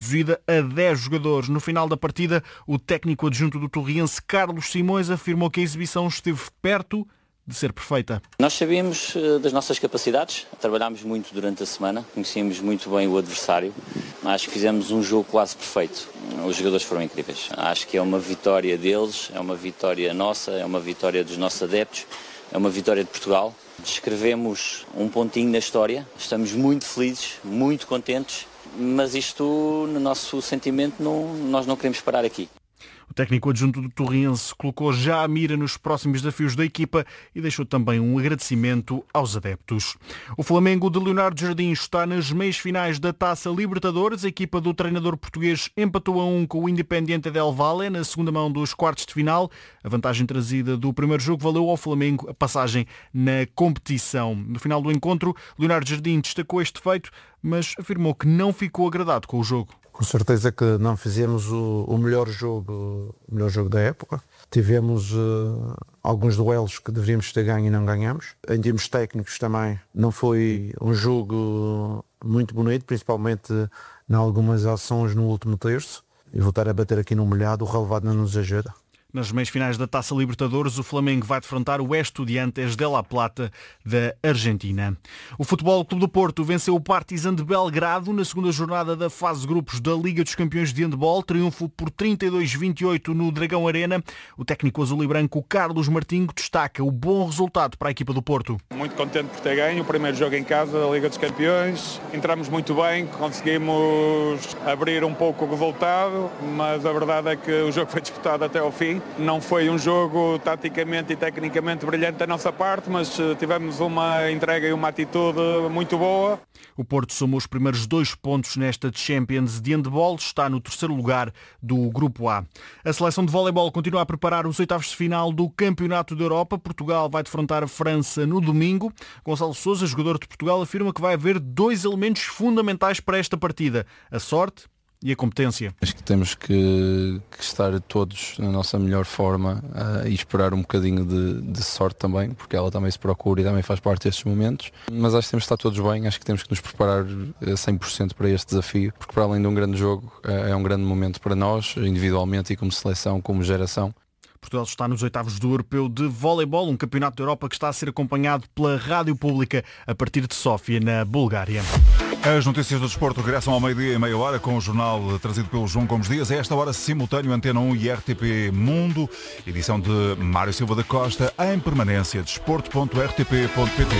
reduzida a 10 jogadores. No final da partida, o técnico adjunto do Torriense, Carlos Simões, afirmou que a exibição esteve perto de ser perfeita. Nós sabíamos das nossas capacidades, trabalhámos muito durante a semana, conhecíamos muito bem o adversário, acho que fizemos um jogo quase perfeito. Os jogadores foram incríveis. Acho que é uma vitória deles, é uma vitória nossa, é uma vitória dos nossos adeptos, é uma vitória de Portugal. Escrevemos um pontinho na história, estamos muito felizes, muito contentes, mas isto, no nosso sentimento, nós não queremos parar aqui. O técnico adjunto do Torriense colocou já a mira nos próximos desafios da equipa e deixou também um agradecimento aos adeptos. O Flamengo de Leonardo Jardim está nas meias finais da Taça Libertadores. A equipa do treinador português empatou a 1 com o Independiente del Valle na segunda mão dos quartos de final. A vantagem trazida do primeiro jogo valeu ao Flamengo a passagem na competição. No final do encontro, Leonardo Jardim destacou este feito, mas afirmou que não ficou agradado com o jogo. Com certeza que não fizemos o melhor jogo da época. Tivemos alguns duelos que deveríamos ter ganho e não ganhamos. Em termos técnicos também não foi um jogo muito bonito, principalmente em algumas ações no último terço. E voltar a bater aqui no molhado, o relevado não nos ajuda. Nas meias finais da Taça Libertadores, o Flamengo vai defrontar o Estudiantes de La Plata da Argentina. O Futebol Clube do Porto venceu o Partizan de Belgrado na segunda jornada da fase de grupos da Liga dos Campeões de Handball. Triunfo por 32-28 no Dragão Arena. O técnico azul e branco Carlos Martinho destaca o bom resultado para a equipa do Porto. Muito contente por ter ganho o primeiro jogo em casa da Liga dos Campeões. Entramos muito bem, conseguimos abrir um pouco o resultado, mas a verdade é que o jogo foi disputado até ao fim. Não foi um jogo taticamente e tecnicamente brilhante da nossa parte, mas tivemos uma entrega e uma atitude muito boa. O Porto somou os primeiros 2 pontos nesta Champions de Handball, está no terceiro lugar do Grupo A. A seleção de voleibol continua a preparar os oitavos de final do Campeonato da Europa. Portugal vai defrontar a França no domingo. Gonçalo Sousa, jogador de Portugal, afirma que vai haver 2 elementos fundamentais para esta partida: a sorte e a competência. Acho que temos que estar todos na nossa melhor forma e esperar um bocadinho de sorte também, porque ela também se procura e também faz parte destes momentos. Mas acho que temos que estar todos bem, acho que temos que nos preparar 100% para este desafio, porque para além de um grande jogo, é um grande momento para nós, individualmente e como seleção, como geração. Portugal está nos oitavos do Europeu de Voleibol, um campeonato da Europa que está a ser acompanhado pela Rádio Pública a partir de Sófia, na Bulgária. As notícias do desporto regressam ao meio-dia e meia hora com o jornal trazido pelo João Gomes Dias. A esta hora, simultâneo, Antena 1 e RTP Mundo. Edição de Mário Silva da Costa, em permanência, desporto.rtp.pt.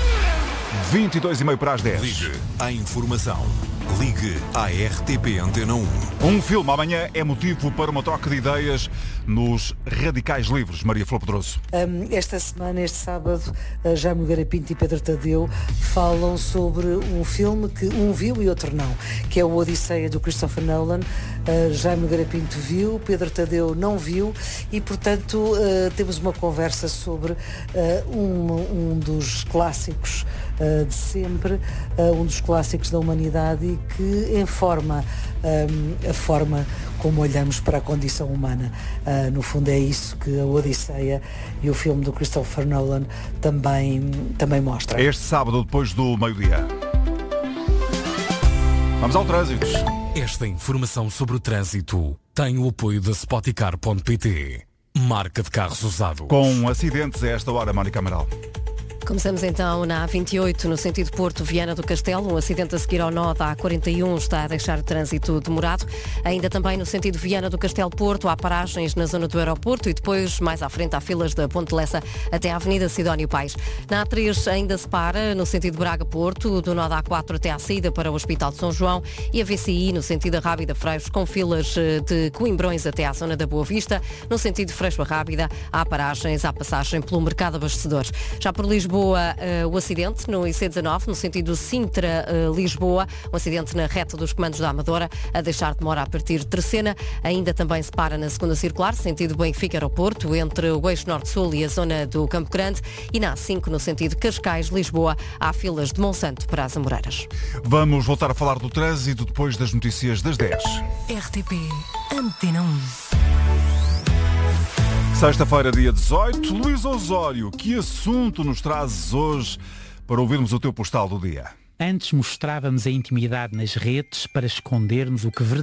22h30 para as 10. Ligue à informação. Ligue à RTP Antena 1. Um filme amanhã é motivo para uma troca de ideias nos Radicais Livres. Maria Flor Pedroso. Esta semana, este sábado, Jaime Nogueira Pinto e Pedro Tadeu falam sobre um filme que um viu e outro não, que é o Odisseia do Christopher Nolan. Jaime Nogueira Pinto viu, Pedro Tadeu não viu e, portanto, temos uma conversa sobre um dos clássicos de sempre, um dos clássicos da humanidade e que informa a forma como olhamos para a condição humana. No fundo é isso que a Odisseia e o filme do Christopher Nolan também mostram. Este sábado, depois do meio-dia. Vamos ao trânsito. Esta informação sobre o trânsito tem o apoio da Spoticar.pt, marca de carros usados. Com acidentes a esta hora, Mónica Amaral. Começamos então na A28, no sentido Porto Viana do Castelo. Um acidente a seguir ao nó da A41 está a deixar o trânsito demorado. Ainda também no sentido Viana do Castelo Porto, há paragens na zona do aeroporto e depois, mais à frente, há filas da Ponte Lessa até à Avenida Sidónio Pais. Na A3 ainda se para, no sentido Braga-Porto, do nó da A4 até à saída para o Hospital de São João e a VCI no sentido Rábida-Freixo, com filas de Coimbrões até à zona da Boa Vista. No sentido Freixo-Rábida, há paragens à passagem pelo Mercado Abastecedores. Já por Lisboa, o acidente no IC19, no sentido Sintra-Lisboa, um acidente na reta dos comandos da Amadora, a deixar demora a partir de Terceira. Ainda também se para na segunda circular, sentido Benfica-Aeroporto, entre o eixo norte-sul e a zona do Campo Grande, e na A5, no sentido Cascais-Lisboa, há filas de Monsanto para as Amoreiras. Vamos voltar a falar do trânsito depois das notícias das 10. RTP Antena 1. Sexta-feira, dia 18. Luís Osório, que assunto nos trazes hoje para ouvirmos o teu postal do dia? Antes mostrávamos a intimidade nas redes para escondermos o que